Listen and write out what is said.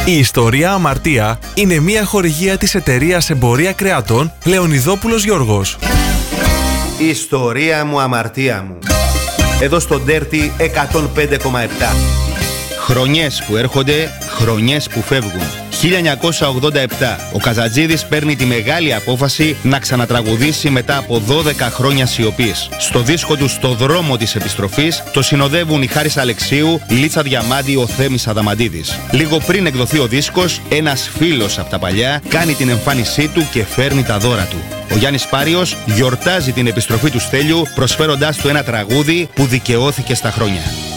Η ιστορία Αμαρτία είναι μια χορηγία της εταιρείας Εμπορία Κρεατών Λεωνιδόπουλος Γιώργος. Ιστορία μου, αμαρτία μου. Εδώ στο Dirty 105,7. Χρονιές που έρχονται, χρονιές που φεύγουν. 1987, ο Καζατζίδης παίρνει τη μεγάλη απόφαση να ξανατραγουδήσει μετά από 12 χρόνια σιωπής. Στο δίσκο του «Στο δρόμο της επιστροφής» το συνοδεύουν η Χάρης Αλεξίου, η Λίτσα Διαμάντη, ο Θέμης Αδαμαντίδης. Λίγο πριν εκδοθεί ο δίσκος, ένας φίλος από τα παλιά κάνει την εμφάνισή του και φέρνει τα δώρα του. Ο Γιάννης Πάριος γιορτάζει την επιστροφή του Στέλιου προσφέροντάς του ένα τραγούδι που δικαιώθηκε στα χρόνια.